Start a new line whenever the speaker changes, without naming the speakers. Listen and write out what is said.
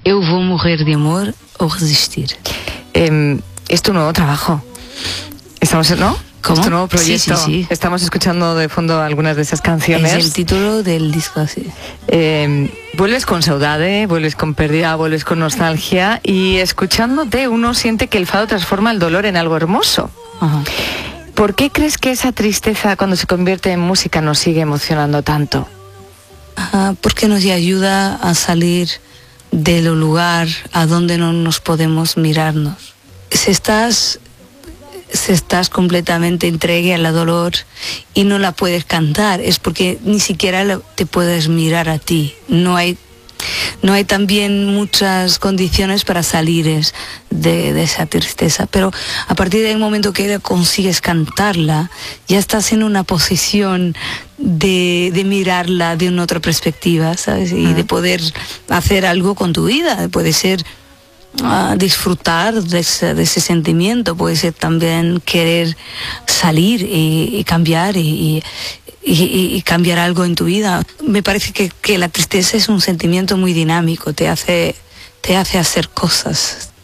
Eu vou morrer de amor o resistir.
Es tu nuevo trabajo. Estamos, ¿no?
¿Cómo?
Es tu nuevo proyecto.
Sí.
Estamos escuchando de fondo algunas de esas canciones.
Es el título del disco, sí.
Vuelves con saudade, vuelves con pérdida, vuelves con nostalgia, y escuchándote uno siente que el fado transforma el dolor en algo hermoso.
Ajá.
¿Por qué crees que esa tristeza, cuando se convierte en música, nos sigue emocionando tanto?
Porque nos ayuda a salir del lugar a donde no nos podemos mirarnos. Si estás completamente entregue al dolor y no la puedes cantar, es porque ni siquiera te puedes mirar a ti. No hay también muchas condiciones para salir de esa tristeza, pero a partir del momento que consigues cantarla, ya estás en una posición de mirarla de una otra perspectiva, ¿sabes? Y de poder hacer algo con tu vida. Puede ser disfrutar de ese sentimiento, puede ser también querer salir y cambiar y cambiar algo en tu vida. Me parece que la tristeza es un sentimiento muy dinámico, te hace hacer cosas.